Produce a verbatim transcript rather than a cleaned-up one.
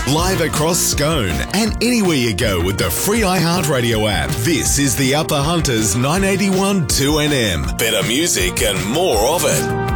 Live across Scone and anywhere you go with the free iHeartRadio app. This is the Upper Hunters nine eighty-one two N M. Better music and more of it.